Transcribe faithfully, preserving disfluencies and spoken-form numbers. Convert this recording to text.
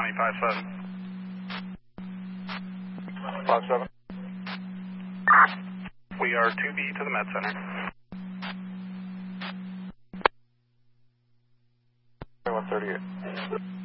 County five seven. five seven. We are two B to the Med Center. one thirty-eight.